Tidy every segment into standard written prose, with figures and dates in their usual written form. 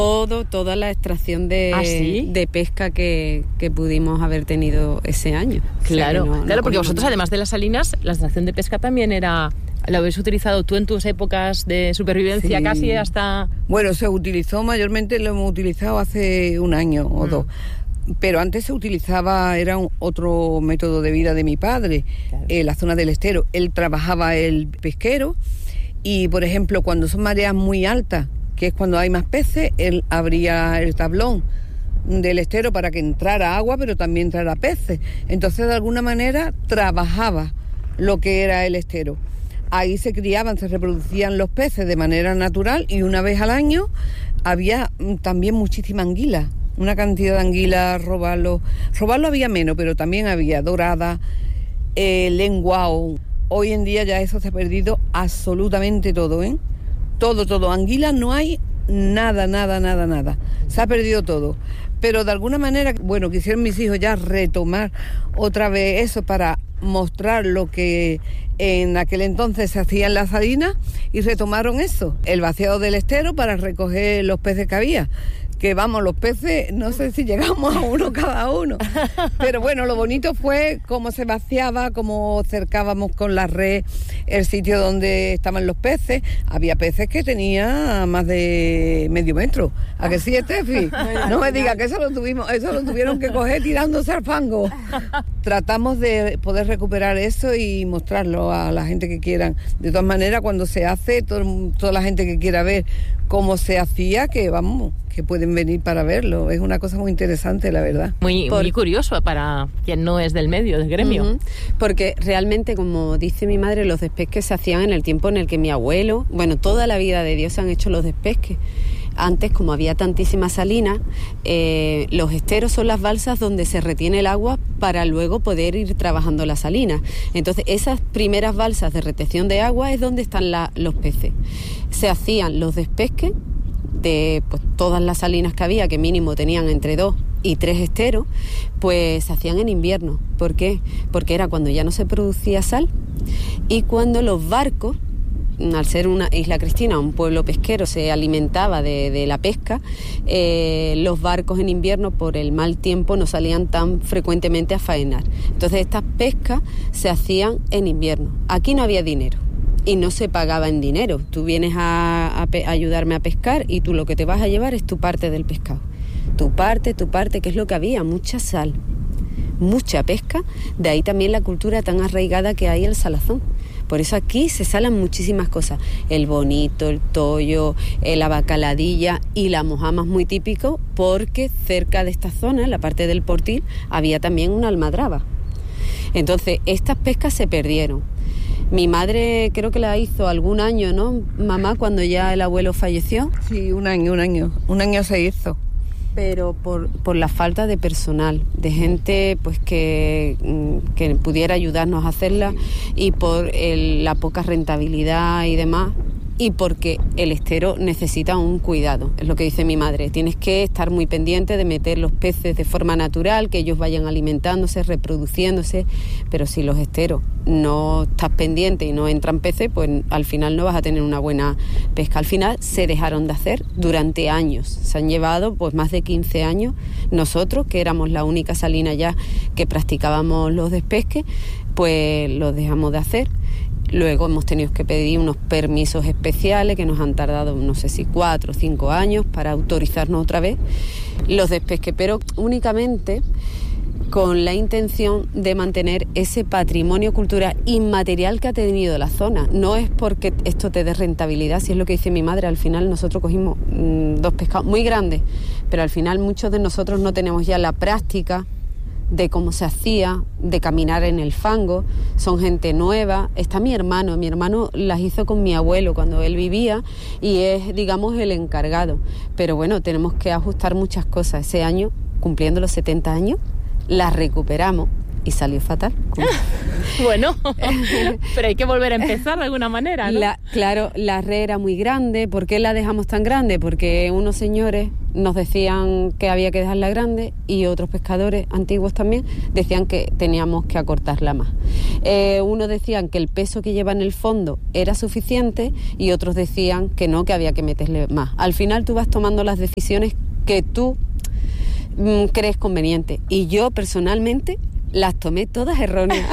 Toda la extracción de, ¿Ah, sí? de pesca que pudimos haber tenido ese año. Claro, o sea, claro, porque comimos vosotros, nada. además de las salinas, la extracción de pesca también era... ¿La habéis utilizado tú en tus épocas de supervivencia Sí. casi hasta...? Bueno, se utilizó mayormente, lo hemos utilizado hace un año o dos. Pero antes se utilizaba, era otro método de vida de mi padre, Claro. La zona del estero. Él trabajaba el pesquero y, por ejemplo, cuando son mareas muy altas, que es cuando hay más peces, él abría el tablón del estero para que entrara agua, pero también entrara peces. Entonces, de alguna manera, trabajaba lo que era el estero. Ahí se criaban, se reproducían los peces de manera natural y una vez al año había también muchísima anguila. Una cantidad de anguilas, robarlo había menos, pero también había dorada, lenguao. Hoy en día ya eso se ha perdido absolutamente todo, ¿eh? Todo. Anguilas no hay nada. Se ha perdido todo. Pero de alguna manera, bueno, quisieron mis hijos ya retomar otra vez eso para mostrar lo que en aquel entonces se hacía en la salina y retomaron eso, el vaciado del estero para recoger los peces que había. Que vamos, los peces, no sé si llegamos a uno cada uno. Pero bueno, lo bonito fue cómo se vaciaba, cómo cercábamos con la red el sitio donde estaban los peces. Había peces que tenía más de medio metro. ¿A que sí, Estefi? No me digas que eso lo tuvieron que coger tirándose al fango. Tratamos de poder recuperar eso y mostrarlo a la gente que quieran. De todas maneras, cuando se hace, toda la gente que quiera ver cómo se hacía, que vamos, que pueden venir para verlo. Es una cosa muy interesante, la verdad. Muy curioso para quien no es del medio, del gremio. Uh-huh. Porque realmente, como dice mi madre, los despesques se hacían en el tiempo en el que mi abuelo, bueno, toda la vida de Dios se han hecho los despesques. Antes, como había tantísimas salinas, los esteros son las balsas donde se retiene el agua para luego poder ir trabajando la salina. Entonces, esas primeras balsas de retención de agua es donde están los peces. Se hacían los despesques de pues, todas las salinas que había, que mínimo tenían entre 2 y 3 esteros, pues se hacían en invierno. ¿Por qué? Porque era cuando ya no se producía sal y cuando los barcos, al ser una isla cristina, un pueblo pesquero, se alimentaba de la pesca, los barcos en invierno por el mal tiempo no salían tan frecuentemente a faenar. Entonces estas pescas se hacían en invierno. Aquí no había dinero y no se pagaba en dinero. Tú vienes a ayudarme a pescar y tú lo que te vas a llevar es tu parte del pescado. Tu parte, que es lo que había, mucha sal, mucha pesca. De ahí también la cultura tan arraigada que hay el salazón. Por eso aquí se salan muchísimas cosas. El bonito, el toyo, la bacaladilla y la mojama es muy típico porque cerca de esta zona, en la parte del Portil, había también una almadraba. Entonces, estas pescas se perdieron. Mi madre creo que la hizo algún año, ¿no, mamá, cuando ya el abuelo falleció? Sí, un año se hizo. Pero por la falta de personal, de gente pues que pudiera ayudarnos a hacerla y por la poca rentabilidad y demás, y porque el estero necesita un cuidado, es lo que dice mi madre. Tienes que estar muy pendiente de meter los peces de forma natural, que ellos vayan alimentándose, reproduciéndose, pero si los esteros no estás pendiente y no entran peces, pues al final no vas a tener una buena pesca. Al final se dejaron de hacer durante años, se han llevado pues más de 15 años. Nosotros, que éramos la única salina ya que practicábamos los despesques, pues los dejamos de hacer. Luego hemos tenido que pedir unos permisos especiales que nos han tardado, no sé si 4 o 5 años para autorizarnos otra vez los despesques, pero únicamente con la intención de mantener ese patrimonio cultural inmaterial que ha tenido la zona. No es porque esto te dé rentabilidad, si es lo que dice mi madre. Al final nosotros cogimos 2 pescados muy grandes, pero al final muchos de nosotros no tenemos ya la práctica de cómo se hacía, de caminar en el fango. Son gente nueva. Está mi hermano las hizo con mi abuelo cuando él vivía y es, digamos, el encargado. Pero bueno, tenemos que ajustar muchas cosas. Ese año, cumpliendo los 70 años, las recuperamos y salió fatal. Bueno, pero hay que volver a empezar de alguna manera, ¿no? Claro, la red era muy grande. ¿Por qué la dejamos tan grande? Porque unos señores nos decían que había que dejarla grande y otros pescadores antiguos también decían que teníamos que acortarla más. Unos decían que el peso que lleva en el fondo era suficiente y otros decían que no, que había que meterle más. Al final tú vas tomando las decisiones que tú crees conveniente, y yo personalmente las tomé todas erróneas.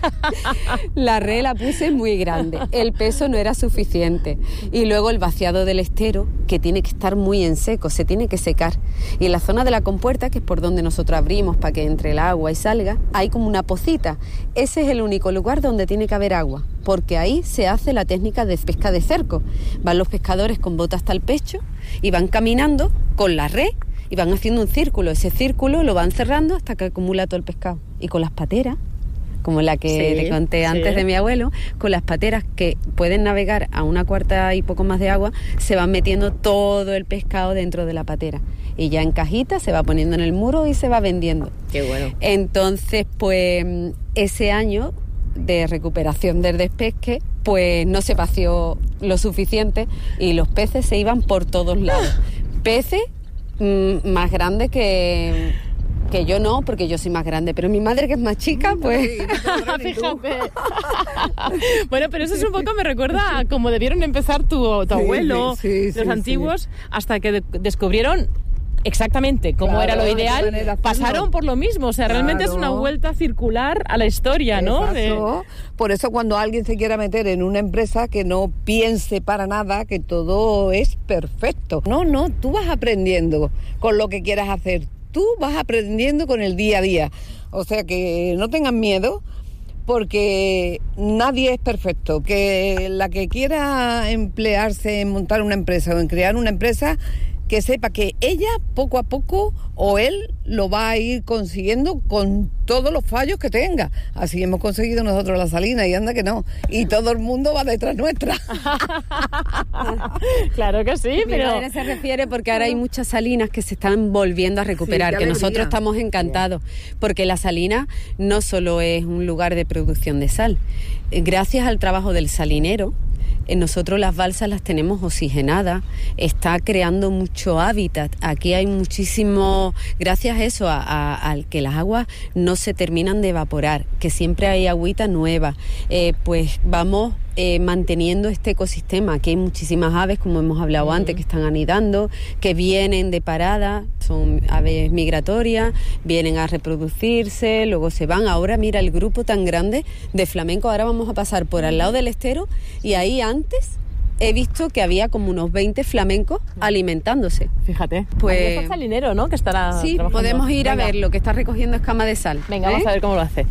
La red la puse muy grande, el peso no era suficiente, y luego el vaciado del estero, que tiene que estar muy en seco, se tiene que secar, y en la zona de la compuerta, que es por donde nosotros abrimos para que entre el agua y salga, hay como una pocita. Ese es el único lugar donde tiene que haber agua, porque ahí se hace la técnica de pesca de cerco. Van los pescadores con botas hasta el pecho y van caminando con la red y van haciendo un círculo. Ese círculo lo van cerrando hasta que acumula todo el pescado. Y con las pateras, como la que le conté antes de mi abuelo, con las pateras que pueden navegar a 1/4 y poco más de agua, se van metiendo todo el pescado dentro de la patera. Y ya en cajita se va poniendo en el muro y se va vendiendo. Qué bueno. Entonces, pues, ese año de recuperación del despesque, pues no se vació lo suficiente y los peces se iban por todos lados. Peces más grandes que yo no, porque yo soy más grande, pero mi madre, que es más chica, pues... Fíjate. Bueno, pero eso es un poco, me recuerda a cómo debieron empezar tu abuelo, los antiguos, hasta que descubrieron exactamente cómo era lo ideal, pasaron por lo mismo. O sea, realmente es una vuelta circular a la historia, ¿no? Por eso cuando alguien se quiera meter en una empresa, que no piense para nada que todo es perfecto. No, tú vas aprendiendo con lo que quieras hacer. Tú vas aprendiendo con el día a día. O sea, que no tengan miedo, porque nadie es perfecto. Que la que quiera emplearse en montar una empresa o en crear una empresa, que sepa que ella poco a poco o él lo va a ir consiguiendo con todos los fallos que tenga. Así hemos conseguido nosotros la salina, y anda que no. Y todo el mundo va detrás nuestra. Claro que sí, pero... Mi madre se refiere porque ahora hay muchas salinas que se están volviendo a recuperar, que nosotros estamos encantados, porque la salina no solo es un lugar de producción de sal. Gracias al trabajo del salinero, nosotros las balsas las tenemos oxigenadas, está creando mucho hábitat. Aquí hay muchísimo, gracias a eso, al que las aguas no se terminan de evaporar, que siempre hay agüita nueva, pues vamos manteniendo este ecosistema. Aquí hay muchísimas aves, como hemos hablado antes, que están anidando, que vienen de parada, son aves migratorias, vienen a reproducirse, luego se van. Ahora mira el grupo tan grande de flamencos, ahora vamos a pasar por al lado del estero, y ahí antes he visto que había como unos 20 flamencos alimentándose. Fíjate. Pues ahí está el salinero, ¿no? Que estará sí, trabajando. Podemos ir a ver lo que está recogiendo escama de sal. Venga, vamos a ver cómo lo hace.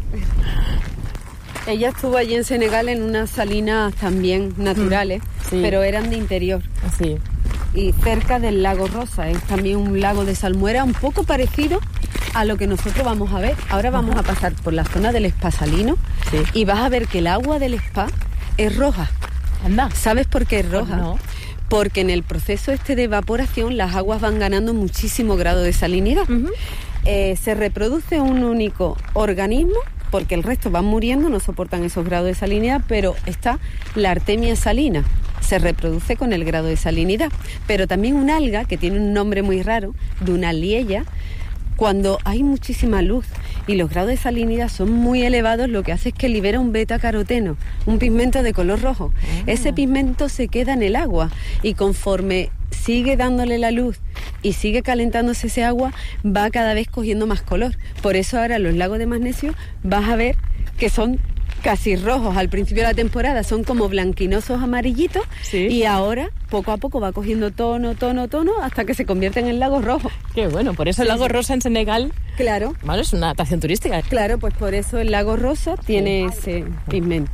Ella estuvo allí en Senegal en unas salinas también naturales, pero eran de interior. Sí. Y cerca del lago Rosa, es también un lago de salmuera un poco parecido a lo que nosotros vamos a ver. Ahora vamos a pasar por la zona del Spa Salino, y vas a ver que el agua del spa es roja. Anda. ¿Sabes por qué es roja? No. Porque en el proceso de evaporación las aguas van ganando muchísimo grado de salinidad. Se reproduce un único organismo, porque el resto van muriendo, no soportan esos grados de salinidad, pero está la Artemia salina, se reproduce con el grado de salinidad. Pero también un alga, que tiene un nombre muy raro, Dunaliella, cuando hay muchísima luz y los grados de salinidad son muy elevados, lo que hace es que libera un beta-caroteno, un pigmento de color rojo. Ese pigmento se queda en el agua, y conforme sigue dándole la luz y sigue calentándose ese agua, va cada vez cogiendo más color. Por eso ahora los lagos de magnesio vas a ver que son casi rojos. Al principio de la temporada son como blanquinosos amarillitos, y ahora poco a poco va cogiendo tono, hasta que se convierte en el lago rojo. Qué bueno, por eso el lago Rosa en Senegal, claro, bueno, es una atracción turística. Claro, pues por eso el lago Rosa tiene ese pigmento.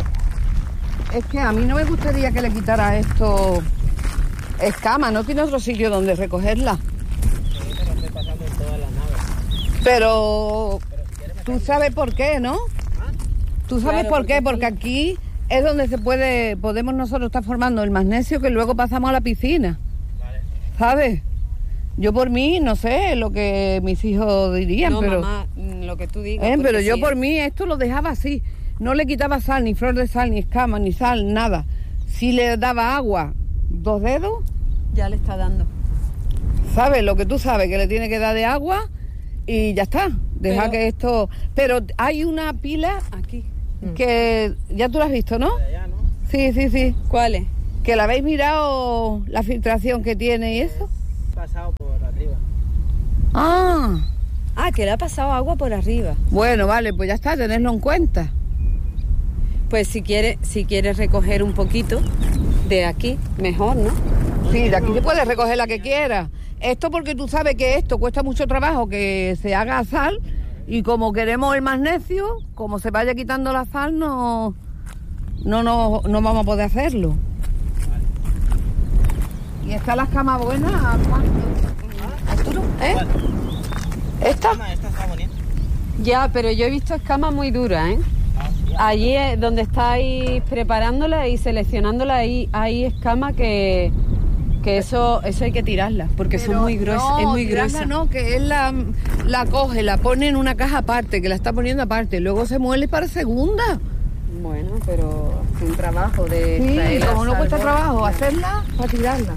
Es que a mí no me gustaría que le quitara esto escama, no tiene otro sitio donde recogerla. Pero tú sabes por qué, ¿no? Tú sabes por qué, porque aquí es donde podemos nosotros estar formando el magnesio que luego pasamos a la piscina. ¿Sabes? Yo por mí, no sé lo que mis hijos dirían, no, pero... mamá, lo que tú digas. Pero yo sí. por mí esto lo dejaba así. No le quitaba sal, ni flor de sal, ni escama, ni sal, nada. Si le daba agua, 2 dedos... Ya le está dando. ¿Sabes? Lo que tú sabes, que le tiene que dar de agua y ya está. Deja que esto... Pero hay una pila... Aquí. Que ya tú la has visto, ¿no? Allá, ¿no? Sí. ¿Cuál es? Que la habéis mirado, la filtración que tiene y eso. Pasado por arriba. Ah, que le ha pasado agua por arriba. bueno, vale, pues ya está, tenedlo en cuenta. Pues si quieres recoger un poquito de aquí, mejor, ¿no? Sí, de aquí se puede recoger la que quiera. Esto porque tú sabes que esto cuesta mucho trabajo que se haga sal y como queremos el magnesio, como se vaya quitando la sal, no vamos a poder hacerlo. ¿Y está la escama buena? Arturo, ¿eh? ¿Esta? Esta está bonita. Ya, pero yo he visto escamas muy duras, ¿eh? Allí es donde estáis preparándola y seleccionándola, hay escamas que eso hay que tirarlas, porque son muy gruesas, no, es muy tirarla gruesa. No, que él la coge, la pone en una caja aparte, que la está poniendo aparte, luego se muele para segunda. Bueno, pero es un trabajo de Sí, traerla, como no cuesta salvo- trabajo hacerla, para tirarla.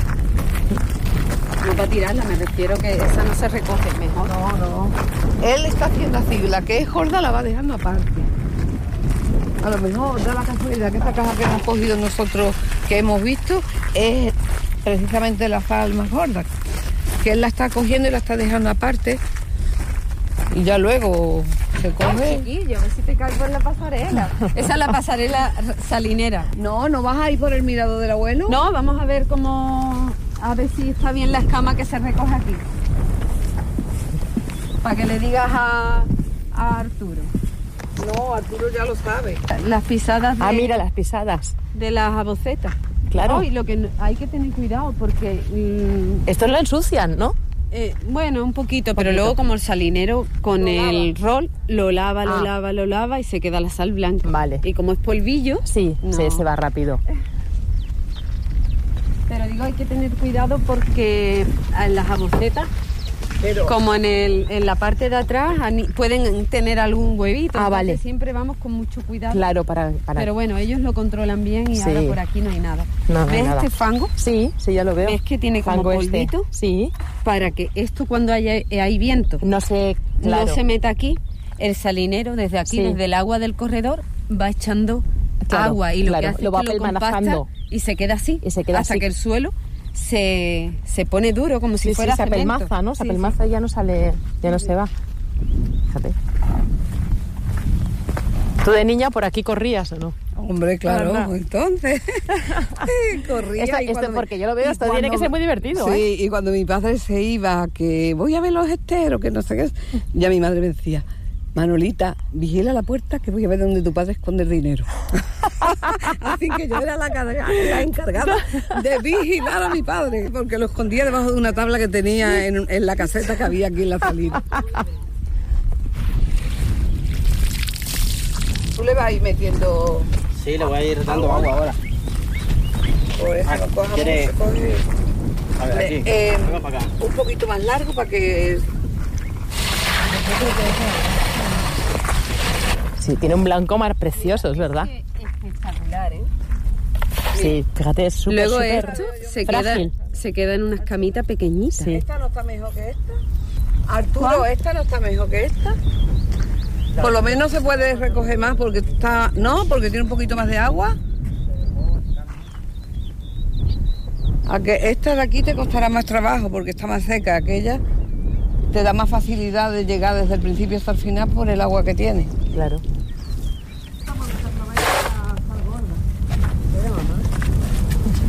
No para tirarla, me refiero que esa no se recoge mejor. No. Él está haciendo así, la que es gorda la va dejando aparte. A lo mejor da la casualidad que esta caja que hemos cogido nosotros, que hemos visto, es precisamente la sal más gorda. Que él la está cogiendo y la está dejando aparte. Y ya luego se coge. Chiquillo, a ver si te caigo en la pasarela. Esa es la pasarela salinera. No vas a ir por el mirador del abuelo. No, vamos a ver a ver si está bien la escama que se recoge aquí. Para que le digas a Arturo. No, Arturo ya lo sabe. Las pisadas Mira las pisadas. de las abocetas. Claro. Ay, lo que hay que tener cuidado porque... Esto lo ensucian, ¿no? bueno, un poquito, pero luego como el salinero con el rol lo lava y se queda la sal blanca. Vale. Y como es polvillo... Sí, no. se va rápido. Pero digo, hay que tener cuidado porque en las abocetas, Pero como en la parte de atrás, pueden tener algún huevito. Ah, Entonces vale. Siempre vamos con mucho cuidado. Claro, para... Pero bueno, ellos lo controlan bien y Sí. ahora por aquí no hay nada. No hay ¿Ves nada. este fango? Sí, ya lo veo. ¿Ves que tiene como Fango polvito? Sí. Para que esto cuando hay viento No sé, claro. no se meta aquí, el salinero desde aquí, Sí. desde el agua del corredor, va echando Claro, agua y lo claro, que hace lo va es que lo compacta apelmazando. y se queda así, hasta así. que el suelo se pone duro como si fuera se cemento. apelmaza, ¿no? Se Sí, apelmaza y ya no sale, ya no se va. Fíjate. ¿Tú de niña por aquí corrías o no? hombre, claro, ¿Verdad? entonces corría. Esto, y cuando porque yo lo veo, y esto tiene que ser muy divertido, Sí, ¿eh? y cuando mi padre se iba, que voy a ver los esteros, que no sé qué, ya mi madre me decía, Manolita, vigila la puerta que voy a ver dónde tu padre esconde el dinero. Así que yo era la encargada de vigilar a mi padre, porque lo escondía debajo de una tabla que tenía en la caseta que había aquí en la salida. Tú le vas a ir metiendo... Sí, le voy a ir dando agua ahora. Pues, Ah, no coja ¿quiere- mucho, coge- A ver, aquí. Venga para acá. un poquito más largo para que... Sí, tiene un blanco mar precioso, es verdad. Espectacular, ¿eh? Sí, fíjate, es súper, Luego súper esto se frágil. queda en una escamita pequeñita. Sí. ¿Esta no está mejor que esta? Arturo, ¿esta no está mejor que esta? Por lo menos se puede recoger más porque está... No, porque tiene un poquito más de agua. A que esta de aquí te costará más trabajo porque está más seca. Aquella te da más facilidad de llegar desde el principio hasta el final por el agua que tiene. Claro.